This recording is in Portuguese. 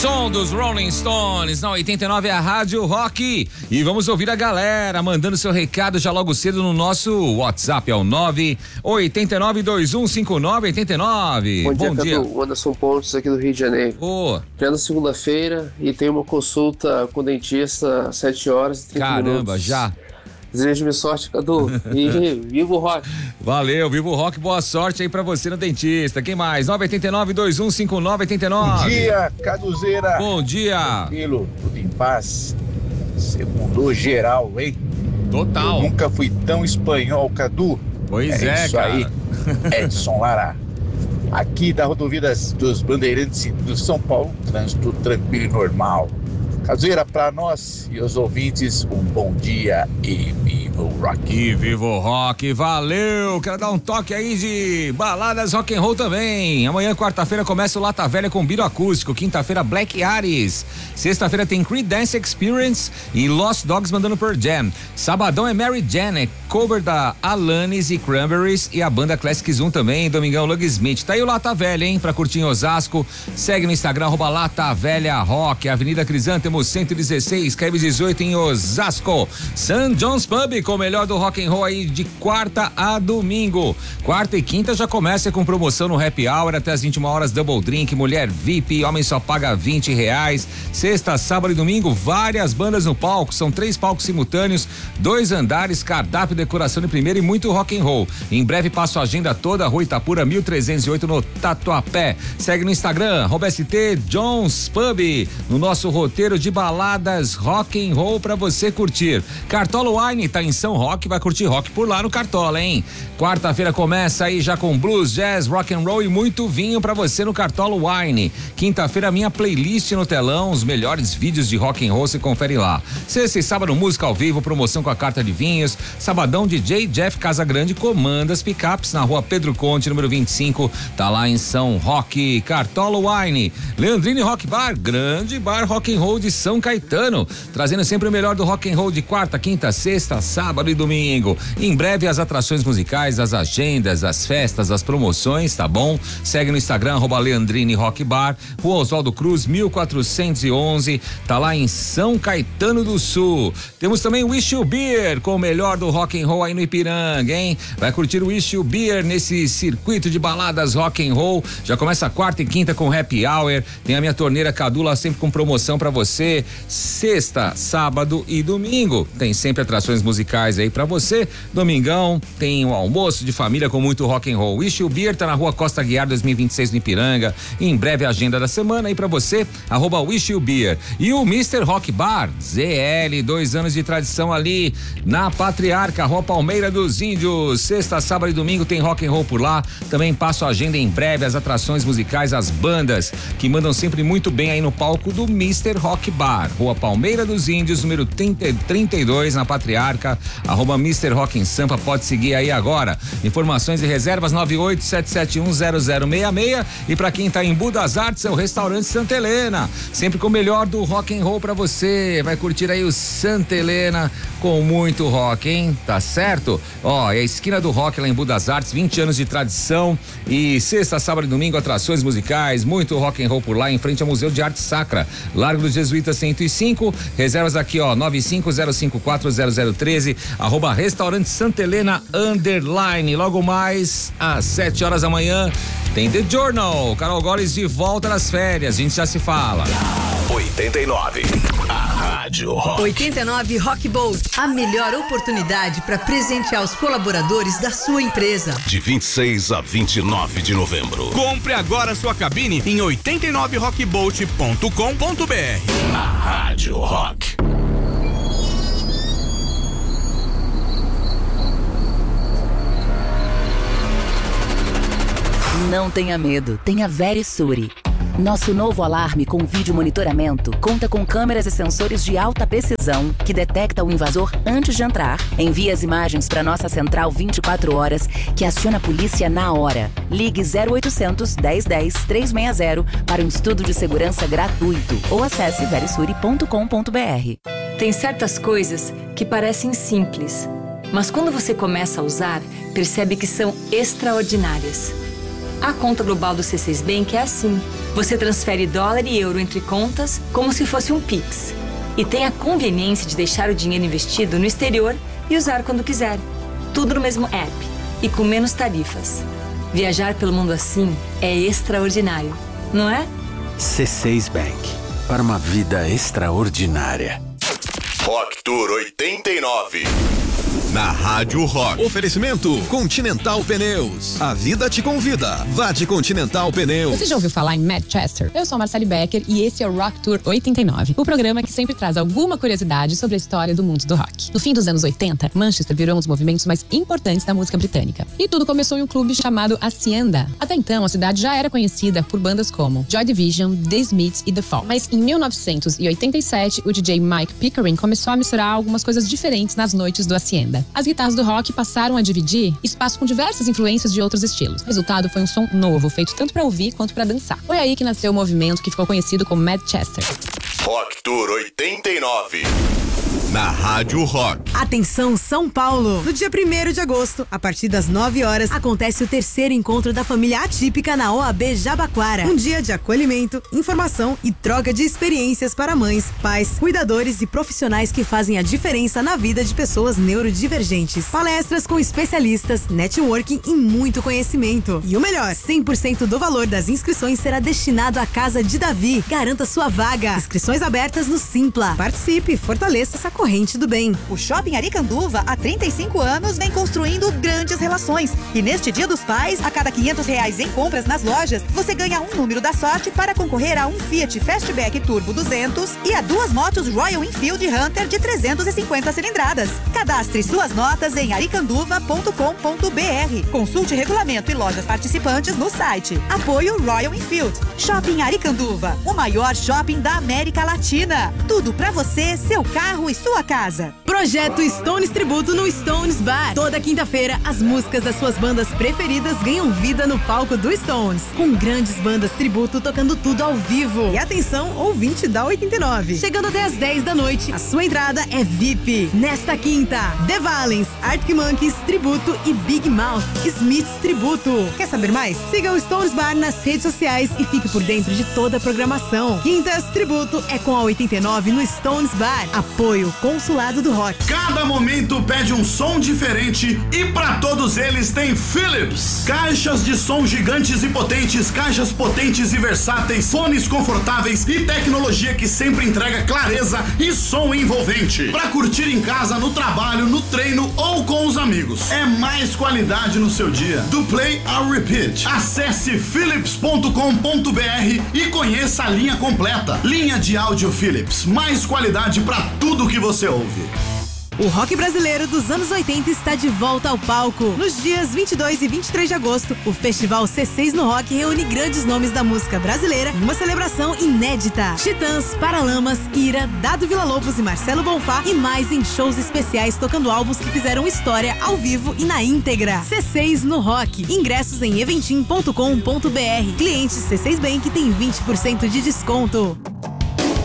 Som dos Rolling Stones, na 89 é a Rádio Rock. E vamos ouvir a galera mandando seu recado já logo cedo no nosso WhatsApp, é o 989215989. Bom dia. Cadu. Anderson Pontes aqui do Rio de Janeiro. Plena segunda-feira e tem uma consulta com o dentista às 7 horas e 30 minutos. Caramba, já. Desejo-me sorte, Cadu. E viva o rock. Valeu, viva o rock, boa sorte aí pra você no dentista. Quem mais? 989-2159-89. Bom dia, Caduzeira. Bom dia. Tranquilo, tudo em paz. Segundou geral, hein? Total. Eu nunca fui tão espanhol, Cadu. Pois é, isso cara. Aí, Edson Lara. Aqui da rodovia dos Bandeirantes do São Paulo, trânsito tranquilo e normal. Cazueira, para nós e os ouvintes, um bom dia e viva o rock. E viva o rock, valeu! Quero dar um toque aí de baladas rock and roll também. Amanhã, quarta-feira, começa o Lata Velha com Biro Acústico. Quinta-feira, Black Ares. Sexta-feira tem Creed Dance Experience e Lost Dogs mandando por Jam. Sabadão é Mary Jane, cover da Alanis e Cranberries e a banda Classics 1 também. Domingão, Lug Smith. Tá aí o Lata Velha, hein? Pra curtir em Osasco. Segue no Instagram, @Lata Velha Rock. Avenida Crisântemo 116, Keb 18 em Osasco. St. John's Pub com o melhor do rock and roll aí de quarta a domingo. Quarta e quinta já começa com promoção no Happy Hour até as 21 horas, double drink, mulher VIP, homem só paga R$20. Sexta, sábado e domingo, várias bandas no palco, são 3 palcos simultâneos, 2 andares, cardápio, decoração de primeira e muito rock and roll. Em breve passo a agenda toda, Rua Itapura 1308 no Tatuapé. Segue no Instagram, @ST John's Pub, no nosso roteiro de baladas rock and roll pra você curtir. Cartola Wine tá em São Roque, vai curtir rock por lá no Cartola, hein? Quarta-feira começa aí já com blues, jazz, rock and roll e muito vinho pra você no Cartola Wine. Quinta-feira minha playlist no telão, os melhores vídeos de rock and roll você confere lá. Sexta e sábado música ao vivo, promoção com a carta de vinhos. Sabadão DJ Jeff Casagrande comanda as picapes na Rua Pedro Conte, número 25, tá lá em São Roque. Cartola Wine. Leandrine Rock Bar, grande bar rock and roll de São Caetano, trazendo sempre o melhor do rock and roll de quarta, quinta, sexta, sábado e domingo. Em breve as atrações musicais, as agendas, as festas, as promoções, tá bom? Segue no Instagram @Leandrine Rock Bar, Rua Oswaldo Cruz 1411, tá lá em São Caetano do Sul. Temos também o Wish You Beer com o melhor do rock and roll aí no Ipiranga, hein? Vai curtir o Wish You Beer nesse circuito de baladas rock and roll. Já começa a quarta e quinta com Happy Hour. Tem a minha torneira Cadula sempre com promoção pra você. Sexta, sábado e domingo. Tem sempre atrações musicais aí pra você. Domingão tem um almoço de família com muito rock and roll. Wish You Beer tá na Rua Costa Guiar 2026 no Ipiranga. E em breve a agenda da semana aí pra você, @Wish You Beer. E o Mr. Rock Bar, ZL, 2 anos de tradição ali na Patriarca, Rua Palmeira dos Índios. Sexta, sábado e domingo tem rock and roll por lá. Também passo a agenda em breve, as atrações musicais, as bandas que mandam sempre muito bem aí no palco do Mr. Rock Bar, Rua Palmeira dos Índios, número 32 na Patriarca, @Mr. Rock em Sampa, pode seguir aí agora. Informações e reservas 987710066 e pra quem tá em Budas Artes é o Restaurante Santa Helena, sempre com o melhor do rock and roll pra você. Vai curtir aí o Santa Helena com muito rock, hein? Tá certo? Ó, é a esquina do rock lá em Budas Artes, 20 anos de tradição e sexta, sábado e domingo atrações musicais, muito rock and roll por lá em frente ao Museu de Arte Sacra, Largo dos Jesuítas 105, reservas aqui ó, 950540013, @Restaurante Santa Helena _. Logo mais às 7 horas da manhã tem The Journal, Carol Goles de volta das férias, a gente já se fala. 89, a Rádio Rock. 89 Rock Bolt, a melhor oportunidade para presentear os colaboradores da sua empresa. De 26 a 29 de novembro. Compre agora sua cabine em 89rockbolt.com.br. A Rádio Rock. Não tenha medo, tenha Verisure. Nosso novo alarme com vídeo monitoramento conta com câmeras e sensores de alta precisão que detecta o invasor antes de entrar, envia as imagens para nossa central 24 horas que aciona a polícia na hora. Ligue 0800 1010 360 para um estudo de segurança gratuito ou acesse verisure.com.br. Tem certas coisas que parecem simples, mas quando você começa a usar, percebe que são extraordinárias. A conta global do C6 Bank é assim. Você transfere dólar e euro entre contas como se fosse um Pix. E tem a conveniência de deixar o dinheiro investido no exterior e usar quando quiser. Tudo no mesmo app e com menos tarifas. Viajar pelo mundo assim é extraordinário, não é? C6 Bank. Para uma vida extraordinária. Rock Tour 89. Na Rádio Rock. Oferecimento Continental Pneus. A vida te convida. Vá de Continental Pneus. Você já ouviu falar em Manchester? Eu sou a Marcele Becker e esse é o Rock Tour 89. O programa que sempre traz alguma curiosidade sobre a história do mundo do rock. No fim dos anos 80, Manchester virou um dos movimentos mais importantes da música britânica. E tudo começou em um clube chamado Hacienda. Até então, a cidade já era conhecida por bandas como Joy Division, The Smiths e The Fall. Mas em 1987, o DJ Mike Pickering começou a misturar algumas coisas diferentes nas noites do Hacienda. As guitarras do rock passaram a dividir espaço com diversas influências de outros estilos. O resultado foi um som novo, feito tanto para ouvir quanto para dançar. Foi aí que nasceu o movimento que ficou conhecido como Manchester. Rock Tour 89. Na Rádio Rock. Atenção, São Paulo! No dia 1º de agosto, a partir das 9 horas, acontece o 3º encontro da família atípica na OAB Jabaquara. Um dia de acolhimento, informação e troca de experiências para mães, pais, cuidadores e profissionais que fazem a diferença na vida de pessoas neurodivergentes. Palestras com especialistas, networking e muito conhecimento. E o melhor, 100% do valor das inscrições será destinado à Casa de Davi. Garanta sua vaga. Inscrições abertas no Simpla. Participe e fortaleça essa corrente do bem. O Shopping Aricanduva, há 35 anos, vem construindo grandes relações. E neste Dia dos Pais, a cada R$500 em compras nas lojas, você ganha um número da sorte para concorrer a um Fiat Fastback Turbo 200 e a 2 motos Royal Enfield Hunter de 350 cilindradas. Cadastre suas notas em aricanduva.com.br. Consulte regulamento e lojas participantes no site. Apoio Royal Enfield. Shopping Aricanduva, o maior shopping da América Latina. Tudo pra você, seu carro e sua casa. Projeto Stones Tributo no Stones Bar. Toda quinta-feira, as músicas das suas bandas preferidas ganham vida no palco do Stones. Com grandes bandas tributo tocando tudo ao vivo. E atenção, ouvinte da 89. Chegando até às 10 da noite, a sua entrada é VIP. Nesta quinta, The Valens, Arctic Monkeys Tributo e Big Mouth Smiths Tributo. Quer saber mais? Siga o Stones Bar nas redes sociais e fique por dentro de toda a programação. Quintas Tributo é com a 89 no Stones Bar. Apoio Consulado do Rock. Cada momento pede um som diferente e pra todos eles tem Philips. Caixas de som gigantes e potentes, caixas potentes e versáteis, fones confortáveis e tecnologia que sempre entrega clareza e som envolvente. Pra curtir em casa, no trabalho, no treino ou com os amigos. É mais qualidade no seu dia. Do Play ao Repeat. Acesse philips.com.br e conheça a linha completa. Linha de áudio Philips. Mais qualidade pra tudo que você ouve. O rock brasileiro dos anos 80 está de volta ao palco. Nos dias 22 e 23 de agosto, o Festival C6 no Rock reúne grandes nomes da música brasileira em uma celebração inédita. Titãs, Paralamas, Ira, Dado Villa-Lobos e Marcelo Bonfá e mais em shows especiais tocando álbuns que fizeram história ao vivo e na íntegra. C6 no Rock. Ingressos em eventim.com.br. Clientes C6 Bank tem 20% de desconto.